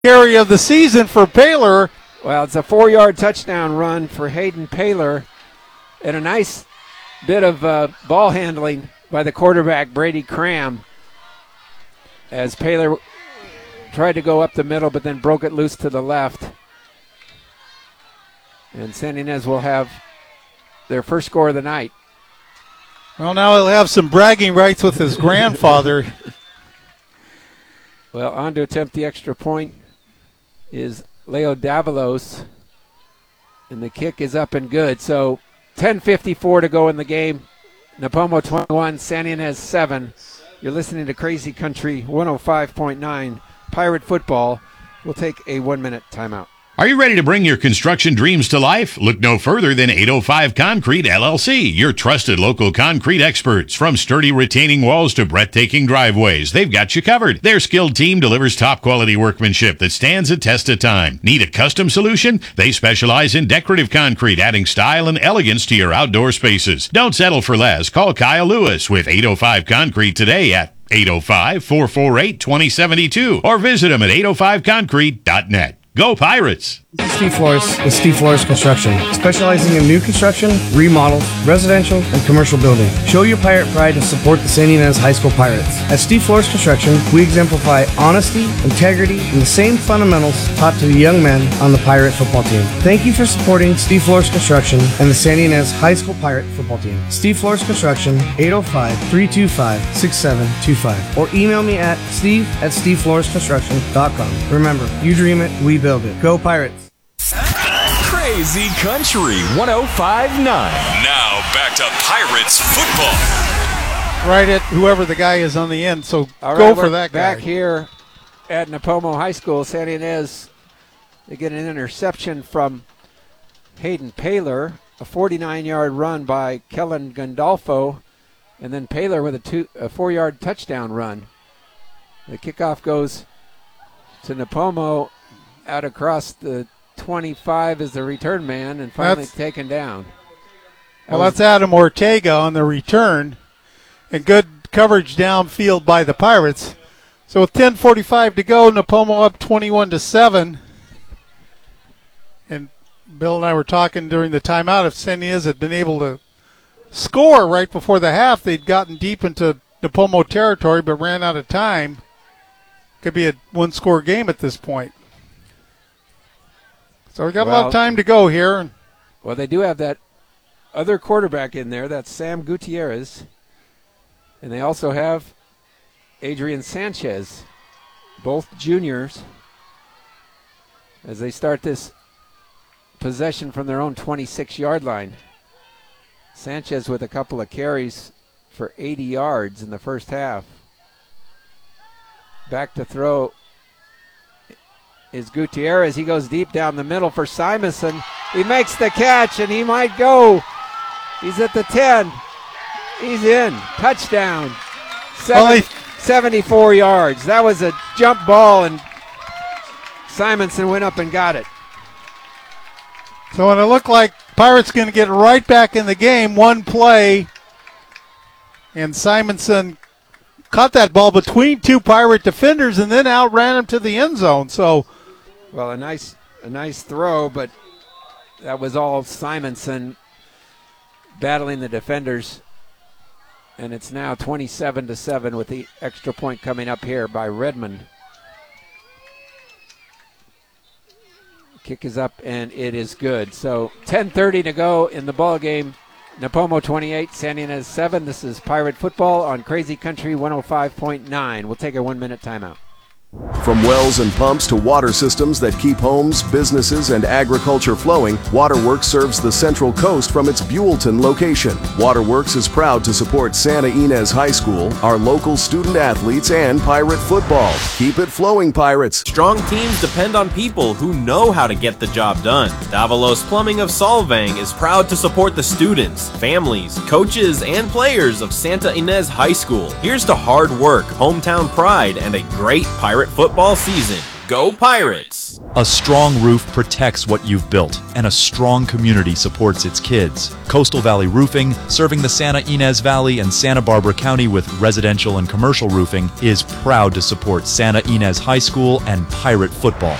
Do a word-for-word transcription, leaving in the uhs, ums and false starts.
carry of the season for Paylor. Well, it's a four-yard touchdown run for Hayden Paylor, and a nice bit of uh, ball handling by the quarterback, Brady Cram, as Paylor tried to go up the middle but then broke it loose to the left. And San Ynez will have their first score of the night. Well, now he'll have some bragging rights with his grandfather. Well, on to attempt the extra point is Leo Davalos, and the kick is up and good. So ten fifty-four to go in the game. Nipomo twenty-one, San Ynez seven. You're listening to Crazy Country one oh five point nine Pirate Football. We'll take a one-minute timeout. Are you ready to bring your construction dreams to life? Look no further than eight oh five Concrete, L L C, your trusted local concrete experts. From sturdy retaining walls to breathtaking driveways, they've got you covered. Their skilled team delivers top-quality workmanship that stands the test of time. Need a custom solution? They specialize in decorative concrete, adding style and elegance to your outdoor spaces. Don't settle for less. Call Kyle Lewis with eight oh five Concrete today at eight oh five, four four eight, two oh seven two or visit them at eight oh five concrete dot net. Go Pirates! Steve Flores with Steve Flores Construction, specializing in new construction, remodels, residential, and commercial building. Show your pirate pride and support the San Ynez High School Pirates. At Steve Flores Construction, we exemplify honesty, integrity, and the same fundamentals taught to the young men on the Pirate football team. Thank you for supporting Steve Flores Construction and the San Ynez High School Pirate football team. Steve Flores Construction, eight oh five, three two five, six seven two five, or email me at steve at steve flores construction dot com. Remember, you dream it, we build it. Go Pirates! Crazy Country one oh five point nine. Now back to Pirates football. Right at whoever the guy is on the end, so All go right, for that guy. Back here at Nipomo High School, San Ynez, they get an interception from Hayden Paylor, a forty-nine-yard run by Kellen Gandolfo, and then Paylor with a, two, a four-yard touchdown run. The kickoff goes to Nipomo out across the twenty-five as the return man, and finally that's, taken down. That well, that's Adam Ortega on the return, and good coverage downfield by the Pirates. So with ten forty-five to go, Nipomo up twenty-one to seven. And Bill and I were talking during the timeout, if San Ynez had been able to score right before the half, they'd gotten deep into Nipomo territory but ran out of time. Could be a one-score game at this point. So we got well, a lot of time to go here. Well, they do have that other quarterback in there. That's Sam Gutierrez. And they also have Adrian Sanchez, both juniors, as they start this possession from their own twenty-six-yard line. Sanchez with a couple of carries for eighty yards in the first half. Back to throw is Gutierrez. He goes deep down the middle for Simonson. He makes the catch, and he might go. He's at the ten. He's in. Touchdown. Seven, seventy-four yards. That was a jump ball, and Simonson went up and got it. So when it looked like Pirates going to get right back in the game, one play, and Simonson caught that ball between two Pirate defenders and then outran him to the end zone. So, well, a nice, a nice throw, but that was all Simonson battling the defenders. And it's now twenty-seven to seven with the extra point coming up here by Redmond. Kick is up, and it is good. So ten thirty to go in the ball game. Nipomo twenty-eight, San Ynez seven. This is Pirate Football on Crazy Country one oh five point nine. We'll take a one-minute timeout. From wells and pumps to water systems that keep homes, businesses, and agriculture flowing, Waterworks serves the Central Coast from its Buellton location. Waterworks is proud to support Santa Ynez High School, our local student athletes, and Pirate football. Keep it flowing, Pirates. Strong teams depend on people who know how to get the job done. Davalos Plumbing of Solvang is proud to support the students, families, coaches, and players of Santa Ynez High School. Here's to hard work, hometown pride, and a great Pirate football season. Go Pirates! this. A strong roof protects what you've built, and a strong community supports its kids. Coastal Valley Roofing, serving the Santa Ynez Valley and Santa Barbara County with residential and commercial roofing, is proud to support Santa Ynez High School and Pirate football.